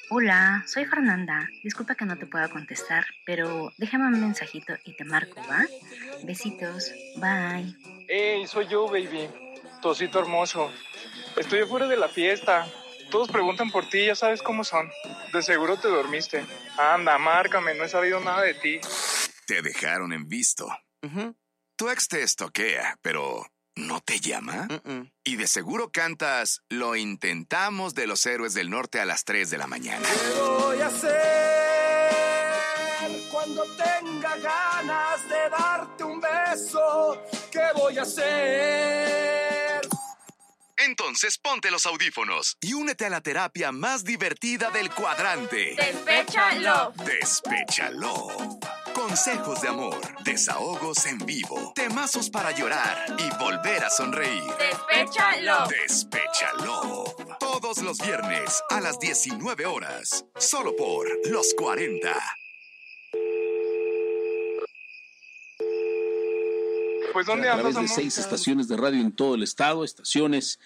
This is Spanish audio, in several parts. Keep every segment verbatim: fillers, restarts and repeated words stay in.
Hola, soy Fernanda. Disculpa que no te pueda contestar, pero déjame un mensajito y te marco, ¿va? Besitos, bye. Hey, soy yo, baby. Tu osito hermoso. Estoy afuera de la fiesta. Todos preguntan por ti, ya sabes cómo son. De seguro te dormiste. Anda, márcame, no he sabido nada de ti. Te dejaron en visto. Uh-huh. Tu ex te estoquea, pero ¿no te llama? Uh-uh. Y de seguro cantas Lo intentamos de Los Héroes del Norte a las tres de la mañana. ¿Qué voy a hacer cuando tenga ganas de darte un beso? ¿Qué voy a hacer? Entonces ponte los audífonos y únete a la terapia más divertida del cuadrante. ¡Despéchalo! ¡Despéchalo! Consejos de amor, desahogos en vivo, temazos para llorar y volver a sonreír. ¡Despéchalo! ¡Despéchalo! Todos los viernes a las diecinueve horas, solo por Los cuarenta. Pues ¿dónde A andas, través de amor? seis estaciones de radio en todo el estado, estaciones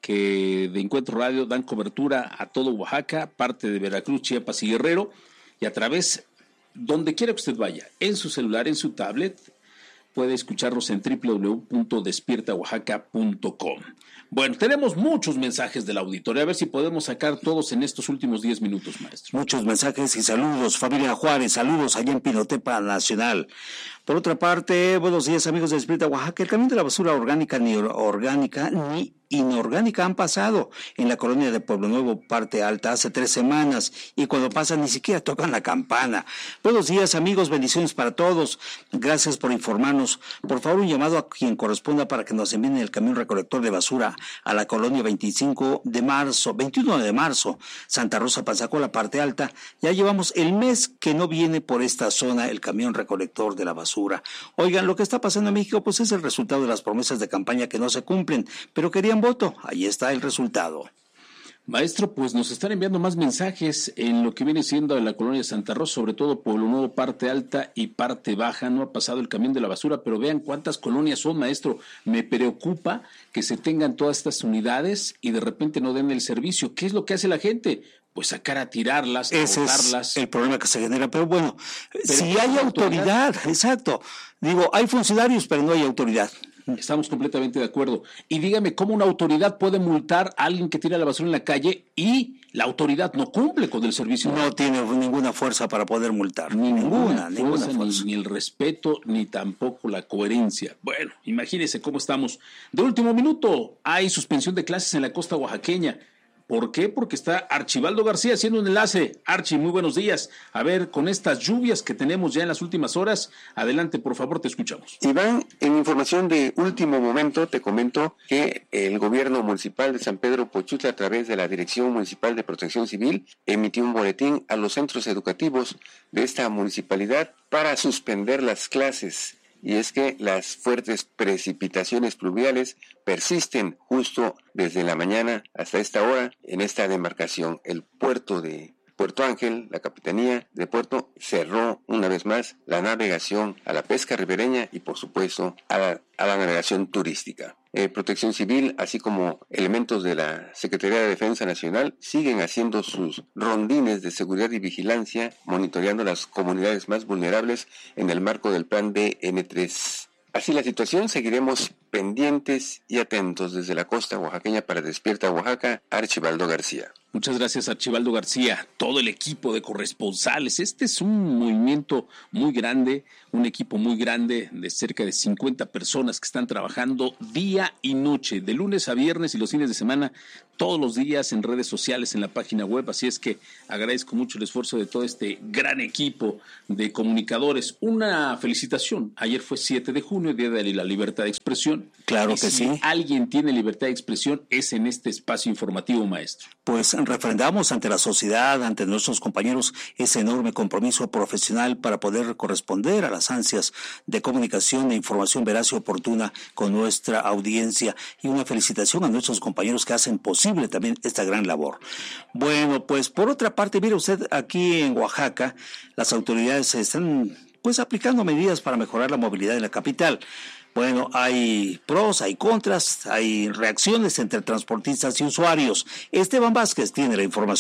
que de Encuentro Radio dan cobertura a todo Oaxaca, parte de Veracruz, Chiapas y Guerrero, y a través, donde quiera que usted vaya, en su celular, en su tablet, puede escucharnos en doble u doble u doble u punto despierta oaxaca punto com. Bueno, tenemos muchos mensajes del auditorio, a ver si podemos sacar todos en estos últimos diez minutos, maestro. Muchos mensajes y saludos, familia Juárez, saludos allá en Pinotepa Nacional. Por otra parte, buenos días amigos de Despierta Oaxaca. El camión de la basura orgánica ni orgánica ni inorgánica han pasado en la colonia de Pueblo Nuevo, parte alta, hace tres semanas, y cuando pasan ni siquiera tocan la campana. Buenos días amigos, bendiciones para todos, gracias por informarnos. Por favor, un llamado a quien corresponda para que nos envíen el camión recolector de basura a la colonia veinticinco de marzo, veintiuno de marzo, Santa Rosa Panzacola, parte alta. Ya llevamos el mes que no viene por esta zona el camión recolector de la basura. Oigan, lo que está pasando en México pues es el resultado de las promesas de campaña que no se cumplen, pero querían voto, ahí está el resultado. Maestro, pues nos están enviando más mensajes en lo que viene siendo la colonia de Santa Rosa, sobre todo Pueblo Nuevo, parte alta y parte baja. No ha pasado el camión de la basura, pero vean cuántas colonias son, maestro. Me preocupa que se tengan todas estas unidades y de repente no den el servicio. ¿Qué es lo que hace la gente? Pues sacar a tirarlas, a Ese botarlas. es el problema que se genera, pero bueno, Pero si hay autoridad, autoridad, exacto. Digo, hay funcionarios, pero no hay autoridad. Estamos completamente de acuerdo. Y dígame, ¿cómo una autoridad puede multar a alguien que tira la basura en la calle y la autoridad no cumple con el servicio? No tiene ninguna fuerza para poder multar. Ni ninguna, ninguna, ninguna fuerza, fuerza. Ni, ni el respeto, ni tampoco la coherencia. Bueno, imagínense cómo estamos. De último minuto, hay suspensión de clases en la costa oaxaqueña. ¿Por qué? Porque está Archibaldo García haciendo un enlace. Archi, muy buenos días. A ver, con estas lluvias que tenemos ya en las últimas horas, adelante, por favor, te escuchamos. Iván, en información de último momento, te comento que el gobierno municipal de San Pedro Pochutla, a través de la Dirección Municipal de Protección Civil, emitió un boletín a los centros educativos de esta municipalidad para suspender las clases. Y es que las fuertes precipitaciones pluviales persisten justo desde la mañana hasta esta hora en esta demarcación. El puerto de Puerto Ángel, la Capitanía de Puerto, cerró una vez más la navegación a la pesca ribereña y por supuesto a la, a la navegación turística. Eh, Protección Civil, así como elementos de la Secretaría de Defensa Nacional, siguen haciendo sus rondines de seguridad y vigilancia, monitoreando las comunidades más vulnerables en el marco del plan D N tres. Así la situación, seguiremos pendientes y atentos desde la costa oaxaqueña para Despierta Oaxaca, Archibaldo García. Muchas gracias, Archibaldo García, todo el equipo de corresponsales. Este es un movimiento muy grande, un equipo muy grande de cerca de cincuenta personas que están trabajando día y noche, de lunes a viernes y los fines de semana, todos los días en redes sociales, en la página web. Así es que agradezco mucho el esfuerzo de todo este gran equipo de comunicadores. Una felicitación. Ayer fue siete de junio, Día de la Libertad de Expresión. Claro y que si sí. alguien tiene libertad de expresión, es en este espacio informativo, maestro. Pues refrendamos ante la sociedad, ante nuestros compañeros, ese enorme compromiso profesional para poder corresponder a las ansias de comunicación e información veraz y oportuna con nuestra audiencia. Y una felicitación a nuestros compañeros que hacen posible también esta gran labor. Bueno, pues por otra parte, mire usted, aquí en Oaxaca, las autoridades están pues aplicando medidas para mejorar la movilidad en la capital. Bueno, hay pros, hay contras, hay reacciones entre transportistas y usuarios. Esteban Vázquez tiene la información.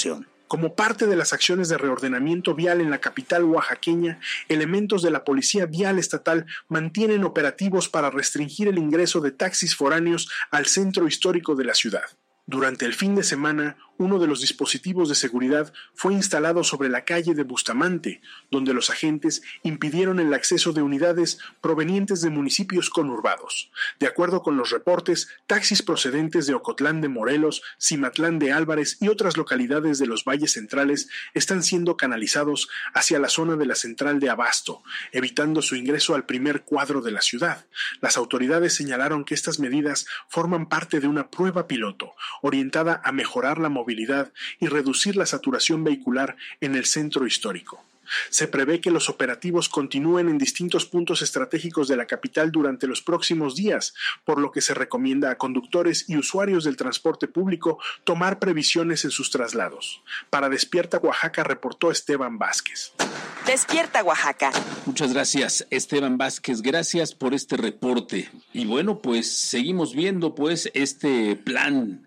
Como parte de las acciones de reordenamiento vial en la capital oaxaqueña, elementos de la Policía Vial Estatal mantienen operativos para restringir el ingreso de taxis foráneos al centro histórico de la ciudad. Durante el fin de semana, uno de los dispositivos de seguridad fue instalado sobre la calle de Bustamante, donde los agentes impidieron el acceso de unidades provenientes de municipios conurbados. De acuerdo con los reportes, taxis procedentes de Ocotlán de Morelos, Cimatlán de Álvarez y otras localidades de los valles centrales están siendo canalizados hacia la zona de la central de Abasto, evitando su ingreso al primer cuadro de la ciudad. Las autoridades señalaron que estas medidas forman parte de una prueba piloto, orientada a mejorar la movilidad y reducir la saturación vehicular en el centro histórico. Se prevé que los operativos continúen en distintos puntos estratégicos de la capital durante los próximos días, por lo que se recomienda a conductores y usuarios del transporte público tomar previsiones en sus traslados. Para Despierta Oaxaca reportó Esteban Vázquez. Despierta Oaxaca. Muchas gracias, Esteban Vázquez, gracias por este reporte. Y bueno, pues seguimos viendo pues este plan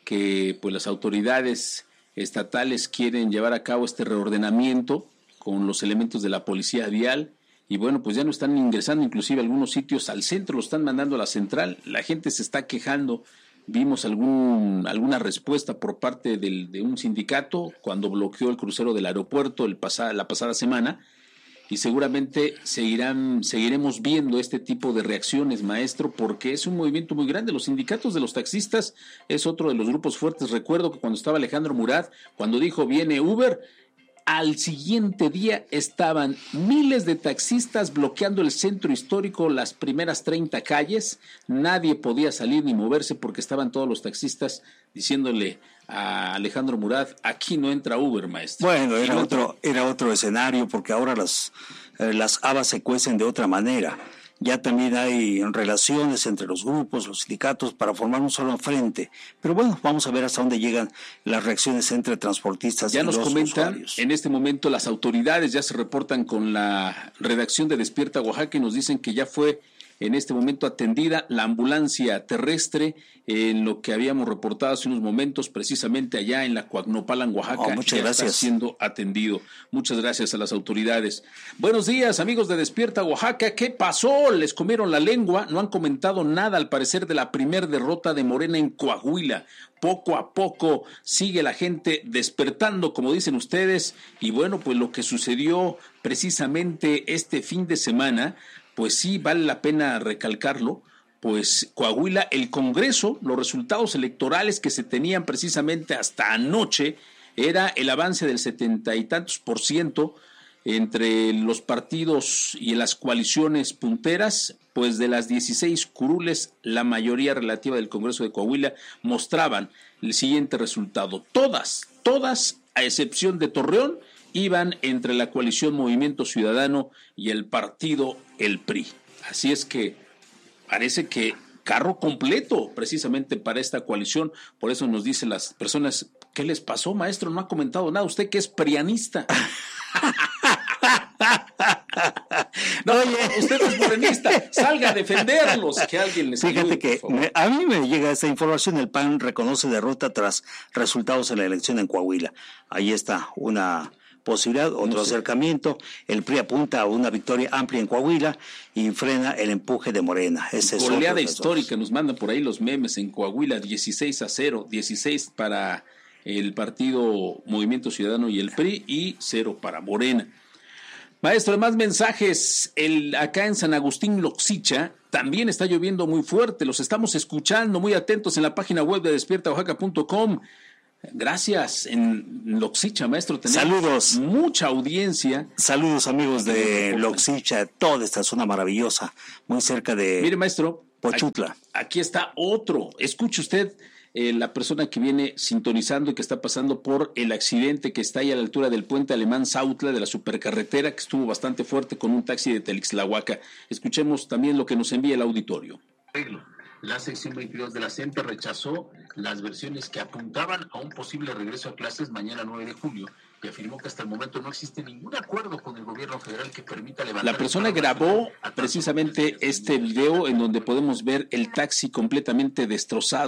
que pues las autoridades estatales quieren llevar a cabo, este reordenamiento con los elementos de la policía vial, y bueno, pues ya no están ingresando inclusive algunos sitios al centro, lo están mandando a la central, la gente se está quejando. Vimos algún, alguna respuesta por parte del, de un sindicato cuando bloqueó el crucero del aeropuerto el pasada, la pasada semana, y seguramente seguirán, seguiremos viendo este tipo de reacciones, maestro, porque es un movimiento muy grande. Los sindicatos de los taxistas es otro de los grupos fuertes. Recuerdo que cuando estaba Alejandro Murat, cuando dijo viene Uber, al siguiente día estaban miles de taxistas bloqueando el centro histórico, las primeras treinta calles. Nadie podía salir ni moverse porque estaban todos los taxistas diciéndole a Alejandro Murat, aquí no entra Uber, maestro. Bueno, era no otro, era otro escenario, porque ahora las, eh, las habas se cuecen de otra manera. Ya también hay relaciones entre los grupos, los sindicatos, para formar un solo frente. Pero bueno, vamos a ver hasta dónde llegan las reacciones entre transportistas ya y los usuarios. Ya nos comentan, en este momento las autoridades ya se reportan con la redacción de Despierta Oaxaca y nos dicen que ya fue en este momento atendida la ambulancia terrestre, en lo que habíamos reportado hace unos momentos, precisamente allá en la Coagnopalan, Oaxaca. Oh, muchas ya gracias. Está siendo atendido. Muchas gracias a las autoridades. Buenos días, amigos de Despierta Oaxaca. ¿Qué pasó? ¿Les comieron la lengua? No han comentado nada, al parecer, de la primer derrota de Morena en Coahuila. Poco a poco sigue la gente despertando, como dicen ustedes, y bueno, pues lo que sucedió precisamente este fin de semana, pues sí vale la pena recalcarlo. Pues Coahuila, el Congreso, los resultados electorales que se tenían precisamente hasta anoche, era el avance del setenta y tantos por ciento entre los partidos y las coaliciones punteras. Pues de las dieciséis curules, la mayoría relativa del Congreso de Coahuila mostraban el siguiente resultado. Todas, todas, a excepción de Torreón, iban entre la coalición Movimiento Ciudadano y el partido El P R I. Así es que parece que carro completo precisamente para esta coalición. Por eso nos dicen las personas, ¿qué les pasó, maestro? No ha comentado nada, usted que es prianista. No, oye, usted es morenista, salga a defenderlos, que alguien les ayude. Fíjate que me, a mí me llega esta información, el P A N reconoce derrota tras resultados en la elección en Coahuila. Ahí está una posibilidad, otro no sé. acercamiento. El P R I apunta a una victoria amplia en Coahuila y frena el empuje de Morena. Ese es goleada histórica, nos mandan por ahí los memes en Coahuila, dieciséis a cero, dieciséis para el partido Movimiento Ciudadano y el P R I y cero para Morena. Maestro, más mensajes. El, acá en San Agustín Loxicha también está lloviendo muy fuerte, los estamos escuchando, muy atentos en la página web de despierta oaxaca punto com. Gracias, en Loxicha, maestro, tenemos saludos, mucha audiencia. Saludos, amigos de Loxicha, toda esta zona maravillosa, muy cerca de Mire, maestro, Pochutla. Aquí, aquí está otro, escuche usted, eh, la persona que viene sintonizando y que está pasando por el accidente que está ahí a la altura del puente Alemán Sautla de la supercarretera, que estuvo bastante fuerte con un taxi de Telixtlahuaca. Escuchemos también lo que nos envía el auditorio. La sección veintidós de la C E N T E rechazó las versiones que apuntaban a un posible regreso a clases mañana nueve de julio y afirmó que hasta el momento no existe ningún acuerdo con el gobierno federal que permita levantar... La persona grabó precisamente este video en donde podemos ver el taxi completamente destrozado.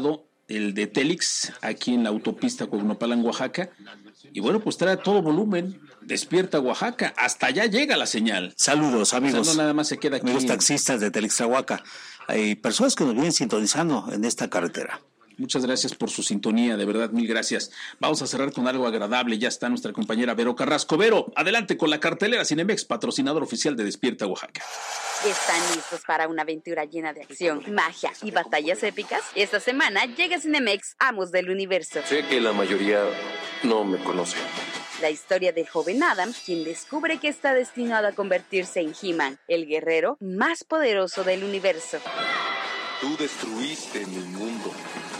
el de Telix, aquí en la autopista Cuauhnapalan, Oaxaca. Y bueno, pues trae a todo volumen, Despierta Oaxaca, hasta allá llega la señal. Saludos, amigos. O sea, no nada más se queda aquí. Amigos taxistas de Telix-Trahuaca. Hay personas que nos vienen sintonizando en esta carretera. Muchas gracias por su sintonía, de verdad, mil gracias. Vamos a cerrar con algo agradable, ya está nuestra compañera Vero Carrasco. Vero, adelante con la cartelera Cinemex, patrocinador oficial de Despierta Oaxaca. ¿Están listos para una aventura llena de acción, magia y batallas épicas? Esta semana llega Cinemex, Amos del Universo. Sé que la mayoría no me conoce. La historia del joven Adam, quien descubre que está destinado a convertirse en He-Man, el guerrero más poderoso del universo. Tú destruiste mi mundo.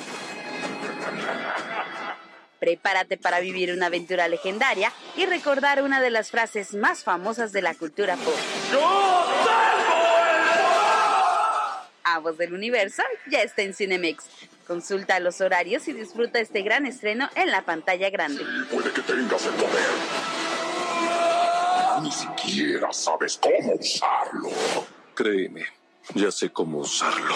Prepárate para vivir una aventura legendaria y recordar una de las frases más famosas de la cultura pop. ¡Yo tengo el poder! Amos del Universo ya está en Cinemex. Consulta los horarios y disfruta este gran estreno en la pantalla grande. Sí, puede que tengas el poder. Ni siquiera sabes cómo usarlo. Créeme, ya sé cómo usarlo.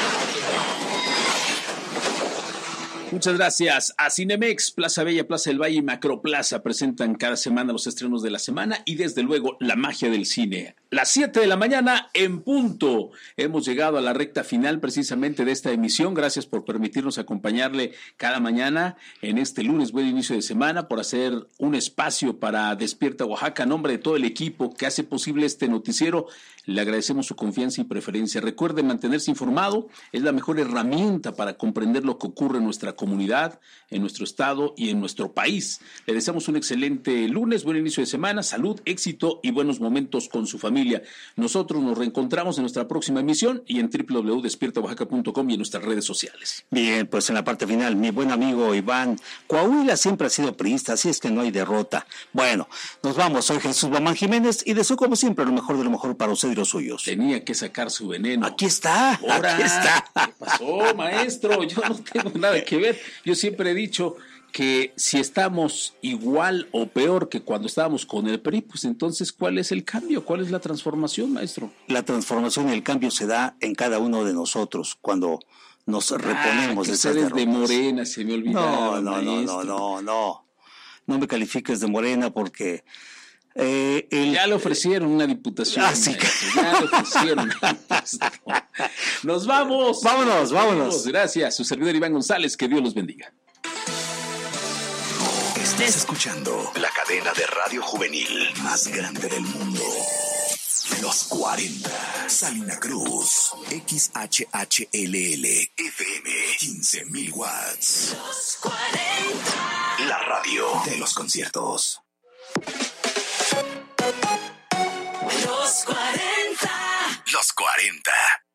Muchas gracias a Cinemex, Plaza Bella, Plaza del Valle y Macroplaza presentan cada semana los estrenos de la semana y desde luego la magia del cine. Las siete de la mañana en punto. Hemos llegado a la recta final precisamente de esta emisión. Gracias por permitirnos acompañarle cada mañana en este lunes, buen inicio de semana, por hacer un espacio para Despierta Oaxaca. A nombre de todo el equipo que hace posible este noticiero, le agradecemos su confianza y preferencia. Recuerde mantenerse informado, es la mejor herramienta para comprender lo que ocurre en nuestra comunidad, en nuestro estado y en nuestro país. Le deseamos un excelente lunes, buen inicio de semana, salud, éxito y buenos momentos con su familia. Nosotros nos reencontramos en nuestra próxima emisión y en doble u doble u doble u punto despierta oaxaca punto com y en nuestras redes sociales. Bien, pues en la parte final, mi buen amigo Iván, Coahuila siempre ha sido priista, así es que no hay derrota. Bueno, nos vamos, soy Jesús Bamán Jiménez y deseo como siempre lo mejor de lo mejor para usted y los suyos. Tenía que sacar su veneno. Aquí está, Ahora, aquí está. ¿Qué pasó, maestro? Yo no tengo nada que ver. Yo siempre he dicho que si estamos igual o peor que cuando estábamos con el P R I, pues entonces, ¿cuál es el cambio? ¿Cuál es la transformación, maestro? La transformación y el cambio se da en cada uno de nosotros cuando nos reponemos ah, de esas derrotas. de Morena, se me olvidaba. No, no, no, no, no, no. No me califiques de Morena porque... Eh, el... Ya le ofrecieron una diputación. Ah, sí. Ya le ofrecieron. Nos vamos. Vámonos, vámonos. Gracias. Su servidor Iván González. Que Dios los bendiga. Estás escuchando la cadena de radio juvenil más grande del mundo. Los cuarenta. Salina Cruz. X H H L L. F M. quince mil watts. Los cuarenta. La radio de los conciertos. Los cuarenta. Los cuarenta.